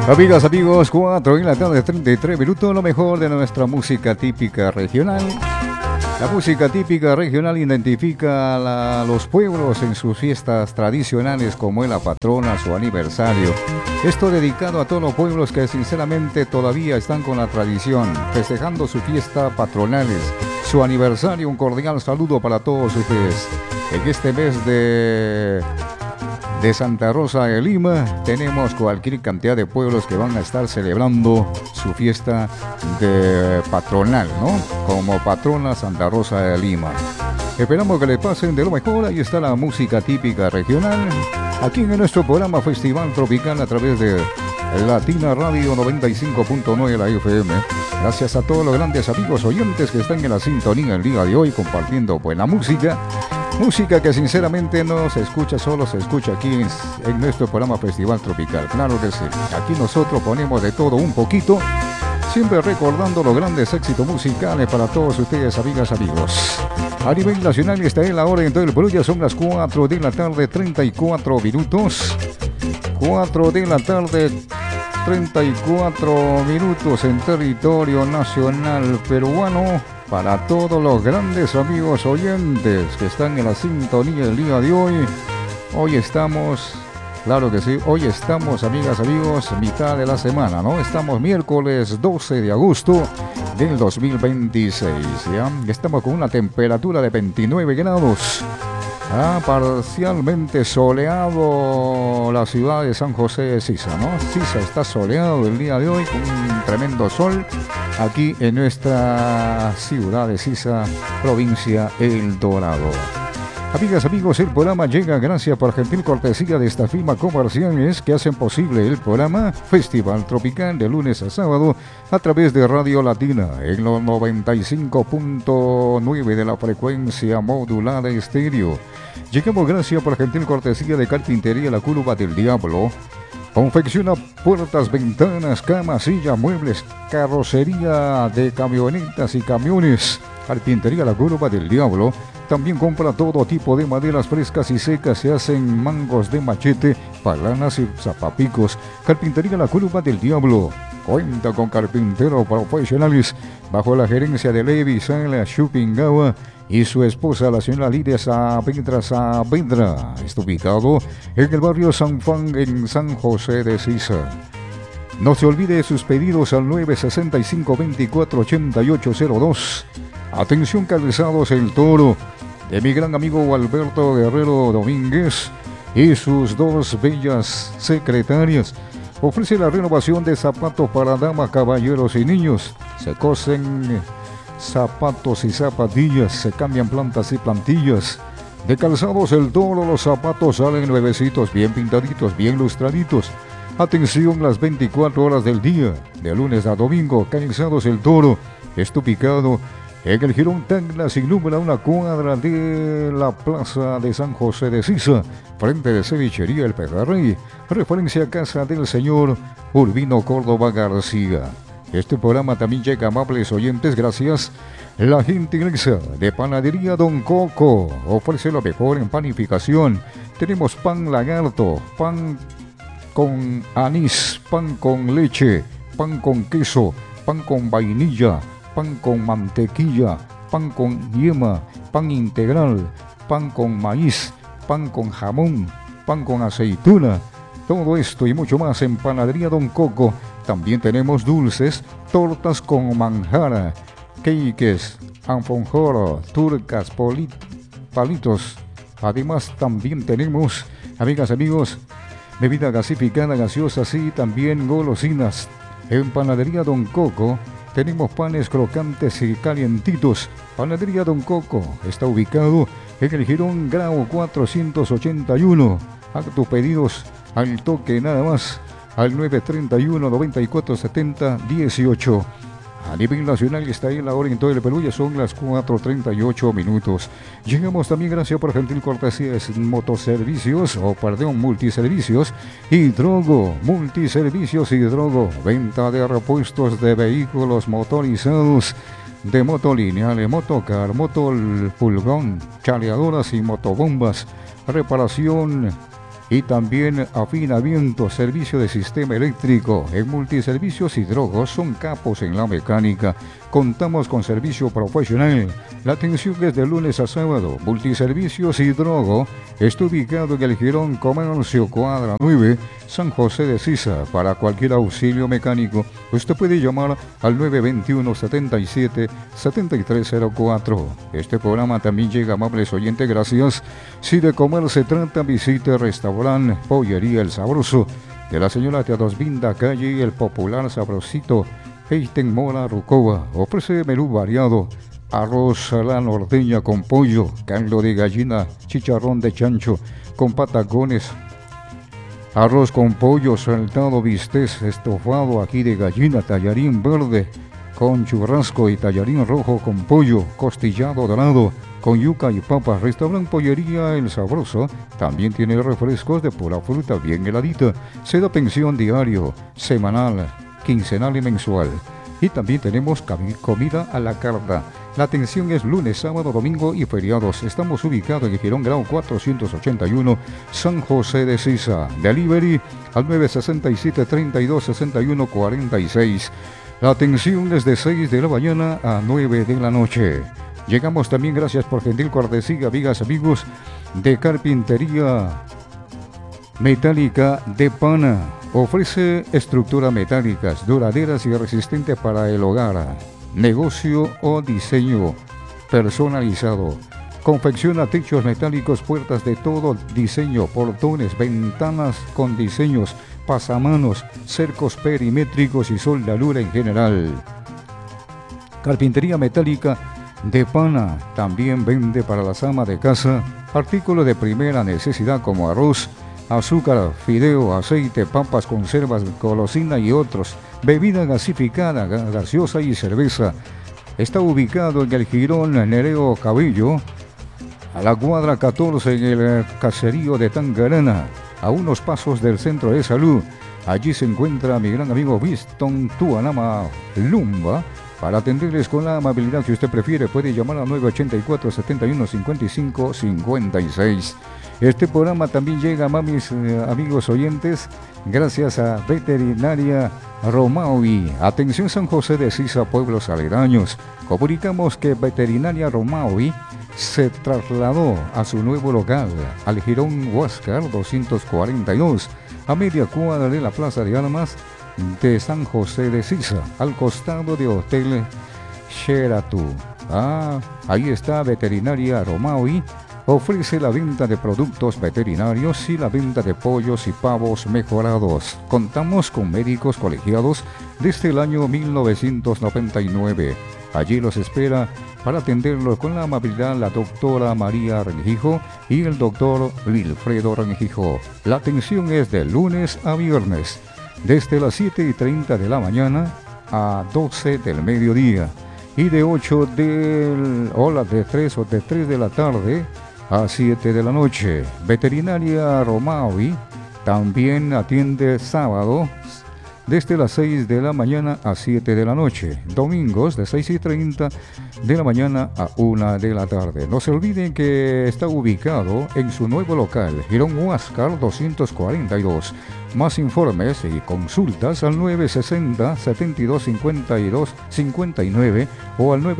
Amigas, amigos, 4 en la tarde, 33 minutos, lo mejor de nuestra música típica regional. La música típica regional identifica a los pueblos en sus fiestas tradicionales como es la patrona, su aniversario. Esto dedicado a todos los pueblos que sinceramente todavía están con la tradición, festejando su fiesta patronales, su aniversario. Un cordial saludo para todos ustedes. En este mes de Santa Rosa de Lima tenemos cualquier cantidad de pueblos que van a estar celebrando su fiesta de patronal, ¿no? Como patrona Santa Rosa de Lima. Esperamos que le pasen de lo mejor. Ahí está la música típica regional, aquí en nuestro programa Festival Tropical a través de Latina Radio 95.9 de la FM. Gracias a todos los grandes amigos oyentes que están en la sintonía el día de hoy compartiendo buena música. Música que sinceramente no se escucha, solo se escucha aquí en nuestro programa Festival Tropical. Claro que sí, aquí nosotros ponemos de todo un poquito, siempre recordando los grandes éxitos musicales para todos ustedes, amigas, amigos. A nivel nacional está en la hora en todo el Perú, ya son las 4 de la tarde, 34 minutos. 4 de la tarde, 34 minutos en territorio nacional peruano. Para todos los grandes amigos oyentes que están en la sintonía el día de hoy. Hoy estamos, claro que sí, hoy estamos, amigas, amigos, mitad de la semana, ¿no? Estamos miércoles 12 de agosto del 2026, ¿ya? Estamos con una temperatura de 29 grados. Parcialmente soleado la ciudad de San José de Sisa, ¿no? Sisa está soleado el día de hoy con un tremendo sol aquí en nuestra ciudad de Sisa, provincia El Dorado. Amigas, amigos, el programa llega gracias por gentil cortesía de esta firma comerciales que hacen posible el programa Festival Tropical de lunes a sábado a través de Radio Latina en los 95.9 de la frecuencia modulada estéreo. Llegamos gracias por gentil cortesía de Carpintería La Curva del Diablo. Confecciona puertas, ventanas, camas, sillas, muebles, carrocería de camionetas y camiones. Carpintería La Curva del Diablo. También compra todo tipo de maderas frescas y secas. Se hacen mangos de machete, palanas y zapapicos. Carpintería La Curva del Diablo. Cuenta con carpinteros profesionales bajo la gerencia de Levi Sala Chupingawa y su esposa, la señora Lidia Saavedra. Está ubicado en el barrio San Juan, en San José de Sisa. No se olvide de sus pedidos al 965-248802. Atención, Calzados El Toro, de mi gran amigo Alberto Guerrero Domínguez y sus dos bellas secretarias. Ofrece la renovación de zapatos para damas, caballeros y niños. Se cosen zapatos y zapatillas, se cambian plantas y plantillas. De Calzados El Toro, los zapatos salen nuevecitos, bien pintaditos, bien lustraditos. Atención, las 24 horas del día, de lunes a domingo. Calzados El Toro está ubicado en el Jirón Tacna, sin número, a una cuadra de la plaza de San José de Sisa, frente de Cevichería El Pejerrey, referencia a casa del señor Urbino Córdoba García. Este programa también llega a amables oyentes gracias a la gentileza de Panadería Don Coco. Ofrece lo mejor en panificación. Tenemos pan lagarto, pan con anís, pan con leche, pan con queso, pan con vainilla, pan con mantequilla, pan con yema, pan integral, pan con maíz, pan con jamón, pan con aceituna. Todo esto y mucho más en Panadería Don Coco. También tenemos dulces, tortas con manjar, cakes, alfajor, turcas, palitos. Además también tenemos, amigas, amigos, bebida gasificada, gaseosas y también golosinas. En Panadería Don Coco tenemos panes crocantes y calientitos. Panadería Don Coco está ubicado en el Jirón Grau 481. Haz tus pedidos al toque nada más al 931-9470-18. A nivel nacional está ahí la hora en todo el Perú, ya son las 4:38 minutos. Llegamos también gracias por gentil cortesía de multiservicios Hidrogo, multiservicios Hidrogo, venta de repuestos de vehículos motorizados, de motolineales, motocar, motopulgón, chaleadoras y motobombas, reparación y también afinamiento, servicio de sistema eléctrico. En Multiservicios Hidrogo son capos en la mecánica. Contamos con servicio profesional. La atención es de lunes a sábado. Multiservicios Hidrogo está ubicado en el Jirón Comercio Cuadra 9, San José de Sisa. Para cualquier auxilio mecánico, usted puede llamar al 921-77-7304. Este programa también llega, amables oyentes, gracias. Si de comer se trata, visite el restaurante Pollería El Sabroso de la señora Teodosvinda Calle, el popular Sabrosito Eiten Mora Rucoba. Ofrece menú variado: arroz a la norteña con pollo, caldo de gallina, chicharrón de chancho con patacones, arroz con pollo saltado, bistec estofado, ají de gallina, tallarín verde con churrasco y tallarín rojo con pollo, costillado dorado con yuca y papas. Restaurante Pollería El Sabroso también tiene refrescos de pura fruta bien heladita. Se da pensión diario, semanal, quincenal y mensual. Y también tenemos comida a la carta. La atención es lunes, sábado, domingo y feriados. Estamos ubicados en el Girón Grau 481, San José de Sisa. Delivery al 967-3261-46. La atención es de 6 de la mañana a 9 de la noche. Llegamos también gracias por gentil cortesía, amigas, amigos, de Carpintería Metálica de Pana. Ofrece estructuras metálicas duraderas y resistentes para el hogar, negocio o diseño personalizado. Confecciona techos metálicos, puertas de todo diseño, portones, ventanas con diseños, pasamanos, cercos perimétricos y soldadura en general. Carpintería Metálica de Pana también vende para las amas de casa artículos de primera necesidad como arroz, azúcar, fideo, aceite, papas, conservas, golosina y otros, bebida gasificada, gaseosa y cerveza. Está ubicado en el Jirón Nereo Cabello, a la cuadra 14 en el caserío de Tangarana, a unos pasos del centro de salud. Allí se encuentra mi gran amigo Winston Tuanama Lumba. Para atenderles con la amabilidad que usted prefiere, puede llamar al 984-71-55-56. Este programa también llega, mamis, amigos oyentes, gracias a Veterinaria Romaui. Atención San José de Sisa, pueblos aledaños. Comunicamos que Veterinaria Romaui se trasladó a su nuevo local, al Jirón Huáscar 242, a media cuadra de la Plaza de Armas de San José de Sisa, al costado de Hotel Sheraton. Ahí está Veterinaria Romaui. Ofrece la venta de productos veterinarios y la venta de pollos y pavos mejorados. Contamos con médicos colegiados desde el año 1999. Allí los espera para atenderlos con la amabilidad la doctora María Rengijo y el doctor Wilfredo Rengijo. La atención es de lunes a viernes, desde las 7:30 de la mañana a 12 del mediodía y de 3 de la tarde a 7 de la noche. Veterinaria Romaui también atiende sábado desde las 6 de la mañana a 7 de la noche, domingos de 6:30 de la mañana a 1 de la tarde. No se olviden que está ubicado en su nuevo local, Jirón Huáscar 242. Más informes y consultas al 960-7252-59 o al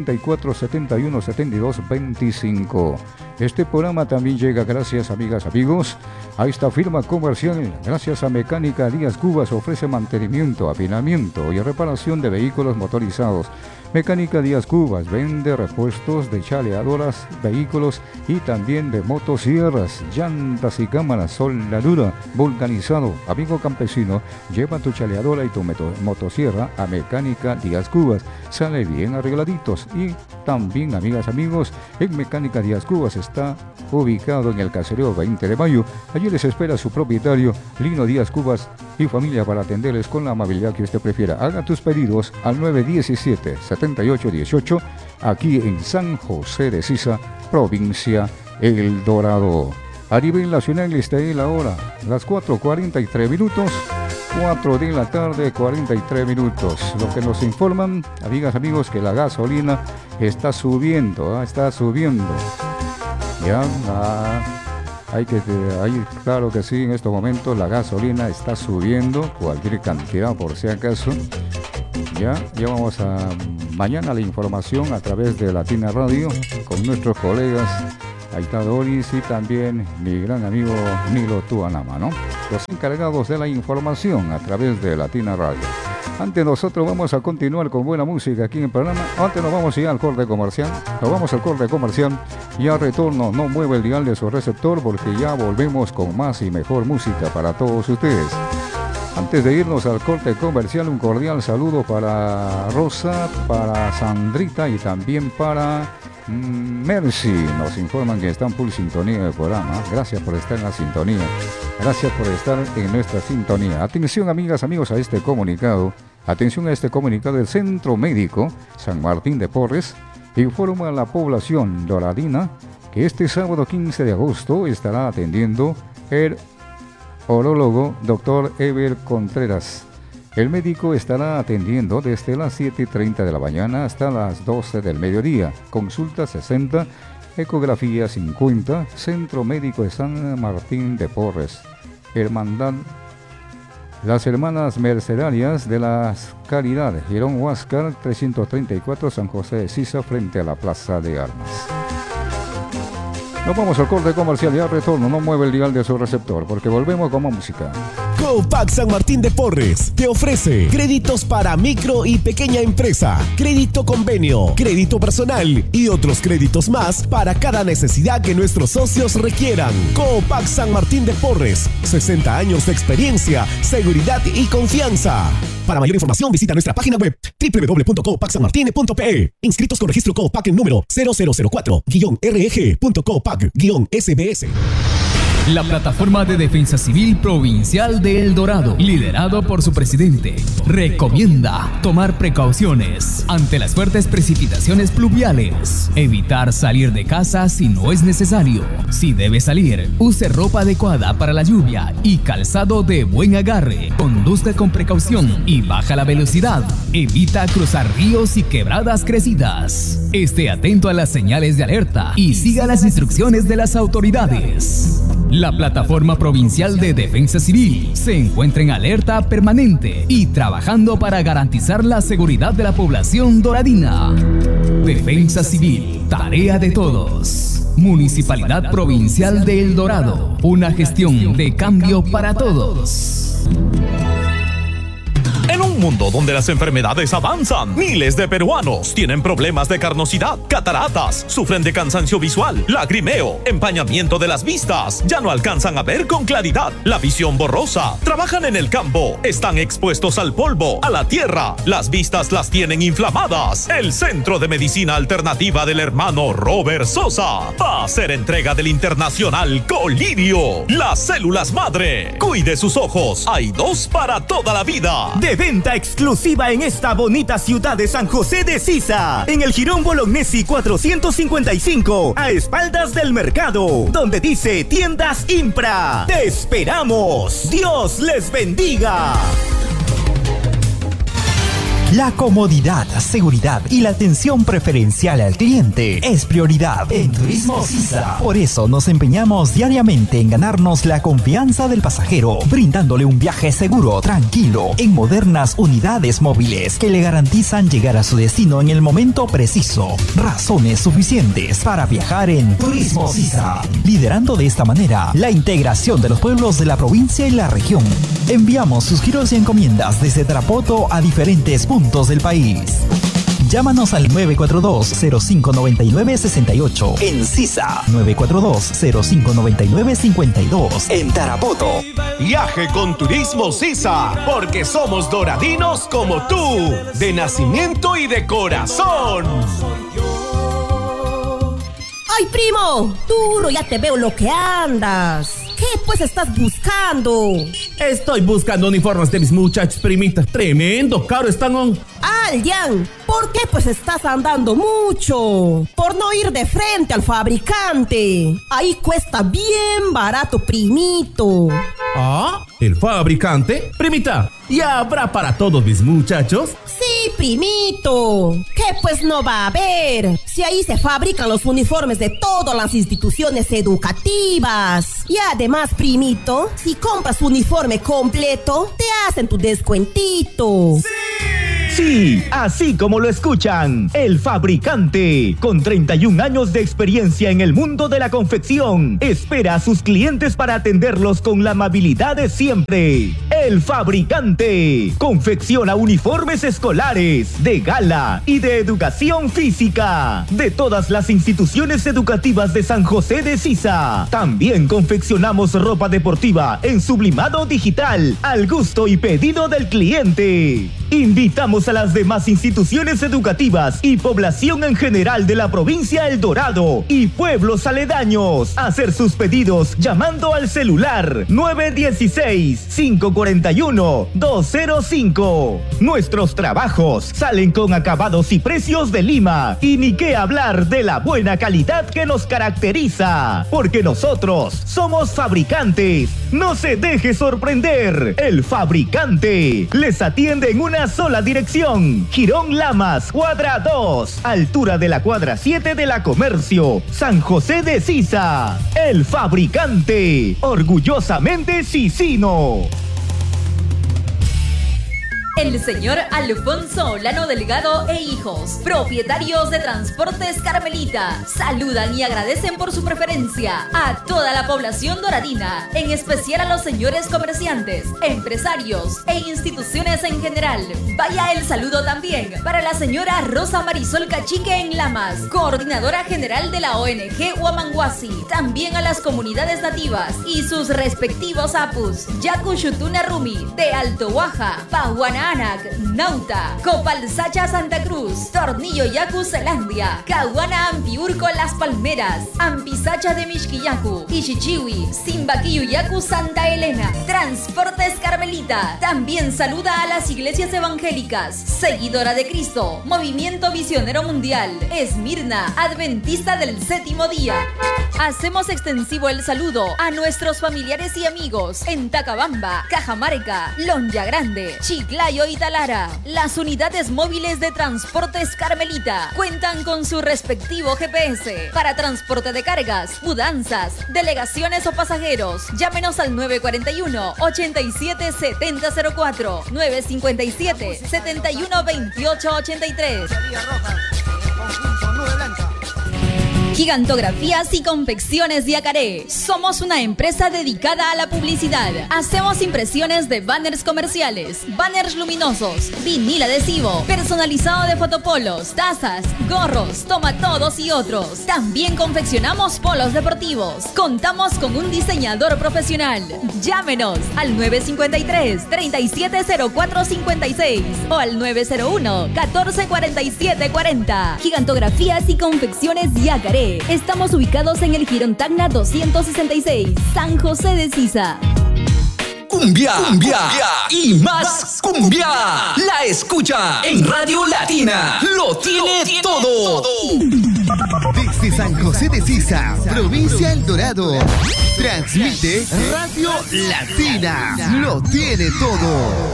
974-71-72-25. Este programa también llega gracias, amigas, amigos, a esta firma comercial. Gracias a Mecánica Díaz Cubas ofrece mantenimiento, afinamiento y reparación de vehículos motorizados. Mecánica Díaz Cubas vende repuestos de chaleadoras, vehículos y también de motosierras, llantas y cámaras, soldadura, vulcanizado. Amigo campesino, lleva tu chaleadora y tu motosierra a Mecánica Díaz Cubas. Sale bien arregladitos. Y también, amigas, amigos, en Mecánica Díaz Cubas está ubicado en el caserío 20 de Mayo. Allí les espera su propietario, Lino Díaz Cubas y familia, para atenderles con la amabilidad que usted prefiera. Haga tus pedidos al 917-7818, aquí en San José de Sisa, provincia El Dorado. A nivel nacional está la hora, las 4:43 minutos, 4 de la tarde, 43 minutos. Lo que nos informan, amigas, amigos, que la gasolina está subiendo, está subiendo. Ya, Claro que sí, en estos momentos la gasolina está subiendo cualquier cantidad por si acaso. Ya vamos a mañana la información a través de Latina Radio con nuestros colegas. Ahí está Doris y también mi gran amigo Nilo Tuanama, ¿no? Los encargados de la información a través de Latina Radio. Antes nosotros vamos a continuar con buena música aquí en el programa. Antes nos vamos a ir al corte comercial. Y al retorno no mueve el dial de su receptor porque ya volvemos con más y mejor música para todos ustedes. Antes de irnos al corte comercial, un cordial saludo para Rosa, para Sandrita y también para Mercy. Nos informan que están full sintonía del programa. Gracias por estar en la sintonía. Gracias por estar en nuestra sintonía. Atención, amigas, amigos, a este comunicado. Atención a este comunicado del Centro Médico San Martín de Porres. Informa a la población doradina que este sábado 15 de agosto estará atendiendo el orólogo Dr. Eber Contreras. El médico estará atendiendo desde las 7:30 de la mañana hasta las 12 del mediodía. Consulta 60, ecografía 50, Centro Médico de San Martín de Porres. Hermandad Las Hermanas Mercedarias de la Caridad, Girón Huáscar 334, San José de Sisa, frente a la Plaza de Armas. Nos vamos al corte comercial y al retorno no mueve el dial de su receptor porque volvemos con más música. Copac San Martín de Porres te ofrece créditos para micro y pequeña empresa, crédito convenio, crédito personal y otros créditos más para cada necesidad que nuestros socios requieran. Copac San Martín de Porres, 60 años de experiencia, seguridad y confianza. Para mayor información visita nuestra página web www.copacsanmartine.pe. Inscritos con registro Copac en número 0004-RG.Copac-SBS. La Plataforma de Defensa Civil Provincial de El Dorado, liderado por su presidente, recomienda tomar precauciones ante las fuertes precipitaciones pluviales, evitar salir de casa si no es necesario. Si debe salir, use ropa adecuada para la lluvia y calzado de buen agarre. Conduzca con precaución y baja la velocidad. Evita cruzar ríos y quebradas crecidas. Esté atento a las señales de alerta y siga las instrucciones de las autoridades. La Plataforma Provincial de Defensa Civil se encuentra en alerta permanente y trabajando para garantizar la seguridad de la población doradina. Defensa Civil, tarea de todos. Municipalidad Provincial de El Dorado, una gestión de cambio para todos. En un mundo donde las enfermedades avanzan, miles de peruanos tienen problemas de carnosidad, cataratas, sufren de cansancio visual, lagrimeo, empañamiento de las vistas, ya no alcanzan a ver con claridad, la visión borrosa, trabajan en el campo, están expuestos al polvo, a la tierra, las vistas las tienen inflamadas. El Centro de Medicina Alternativa del hermano Robert Sosa va a hacer entrega del internacional Colirio, las células madre. Cuide sus ojos, hay 2 para toda la vida. De venta exclusiva en esta bonita ciudad de San José de Sisa, en el Jirón Bolognesi 455, a espaldas del mercado, donde dice Tiendas Impra. ¡Te esperamos! ¡Dios les bendiga! La comodidad, seguridad y la atención preferencial al cliente es prioridad en Turismo Sisa. Por eso nos empeñamos diariamente en ganarnos la confianza del pasajero, brindándole un viaje seguro, tranquilo, en modernas unidades móviles que le garantizan llegar a su destino en el momento preciso. Razones suficientes para viajar en Turismo Sisa, liderando de esta manera la integración de los pueblos de la provincia y la región. Enviamos sus giros y encomiendas desde Tarapoto a diferentes puntos del país. Llámanos al 942-0599-68 en Sisa, 942-0599-52 en Tarapoto. Viaje con Turismo Sisa, porque somos doradinos como tú, de nacimiento y de corazón. ¡Ay, primo! Duro, ya te veo lo que andas. ¿Qué pues estás buscando? Estoy buscando uniformes de mis muchachos, primita. Tremendo caro están. Aldian, ¿por qué pues estás andando mucho? Por no ir de frente al fabricante. Ahí cuesta bien barato, primito. ¿Ah? ¿El fabricante? Primita, ¿ya habrá para todos mis muchachos? Sí, primito, ¿qué pues no va a haber? Si ahí se fabrican los uniformes de todas las instituciones educativas. Y además, primito, si compras uniforme completo, te hacen tu descuentito. Sí, así como lo escuchan, El Fabricante, con 31 años de experiencia en el mundo de la confección, espera a sus clientes para atenderlos con la amabilidad de siempre. El Fabricante confecciona uniformes escolares, de gala y de educación física de todas las instituciones educativas de San José de Sisa. También confeccionamos ropa deportiva en sublimado digital al gusto y pedido del cliente. Invitamos a las demás instituciones educativas y población en general de la provincia El Dorado y pueblos aledaños a hacer sus pedidos llamando al celular 916-541-205. Nuestros trabajos salen con acabados y precios de Lima y ni qué hablar de la buena calidad que nos caracteriza, porque nosotros somos fabricantes. No se deje sorprender. El Fabricante les atiende en una sola dirección. Girón Lamas, cuadra 2, altura de la cuadra 7 de la Comercio, San José de Sisa. El Fabricante, orgullosamente sisino. El señor Alfonso Olano Delgado e hijos, propietarios de Transportes Carmelita, saludan y agradecen por su preferencia a toda la población doradina, en especial a los señores comerciantes, empresarios e instituciones en general. Vaya el saludo también para la señora Rosa Marisol Cachique en Lamas, coordinadora general de la ONG Huamanguasi, también a las comunidades nativas y sus respectivos apus, Yacuchutuna Rumi, de Alto Huaja, Pahuana Anac, Nauta, Copalsacha Santa Cruz, Tornillo Yacu Zelandia, Cahuana Ampiurco Las Palmeras, Ampisacha de Mixquillacu, Ichichiwi, Simbaquillo Yacu Santa Elena. Transportes Carmelita también saluda a las iglesias evangélicas, Seguidora de Cristo, Movimiento Misionero Mundial, Esmirna, Adventista del Séptimo Día. Hacemos extensivo el saludo a nuestros familiares y amigos en Tacabamba, Cajamarca, Lonja Grande, Chiclayo y Talara. Las unidades móviles de Transportes Carmelita cuentan con su respectivo GPS para transporte de cargas, mudanzas, delegaciones o pasajeros. Llámenos al 941-877004, 957-712883. Gigantografías y confecciones Yacaré. Somos una empresa dedicada a la publicidad. Hacemos impresiones de banners comerciales, banners luminosos, vinil adhesivo, personalizado de fotopolos, tazas, gorros, tomatodos y otros. También confeccionamos polos deportivos. Contamos con un diseñador profesional. Llámenos al 953-370456 o al 901-144740. Gigantografías y confecciones Yacaré. Estamos ubicados en el Girón Tacna 266, San José de Sisa. Cumbia, cumbia y más cumbia. La escucha en Radio Latina. Lo tiene todo. Desde San José de Sisa, provincia El Dorado, transmite Radio Latina. Lo tiene todo.